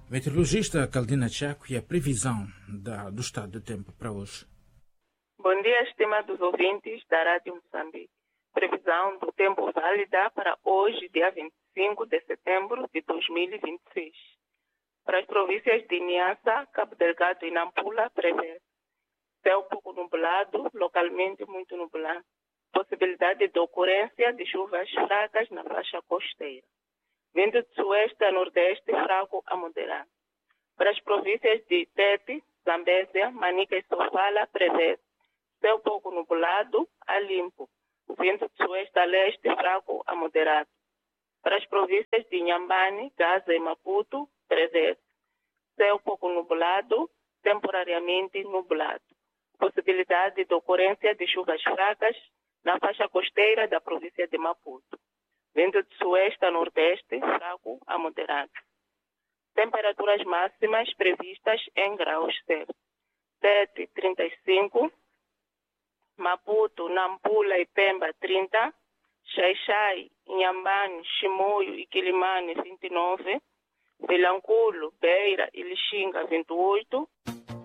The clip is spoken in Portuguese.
Meteorologista Caldina Chaco e a previsão do estado do tempo para hoje. Bom dia, estimados ouvintes da Rádio Moçambique. Previsão do tempo válida para hoje, dia 25 de setembro de 2026. Para as províncias de Niassa, Cabo Delgado e Nampula, prevê céu pouco nublado, localmente muito nublado. Possibilidade de ocorrência de chuvas fracas na faixa costeira. Vento de sueste a nordeste, fraco a moderado. Para as províncias de Tete, Zambésia, Manica e Sofala, prevê céu pouco nublado a limpo. Vento de sueste a leste, fraco a moderado. Para as províncias de Inhambane, Gaza e Maputo, prevê céu pouco nublado, temporariamente nublado. Possibilidade de ocorrência de chuvas fracas na faixa costeira da província de Maputo. Vento de sueste a nordeste, fraco a moderado. Temperaturas máximas previstas em graus Celsius. Tete, 35. Maputo, Nampula e Pemba, 30. Xai-Xai, Inhambane, Chimoio e Quilimane, 29. Vilanculo, Beira e Lixinga, 28.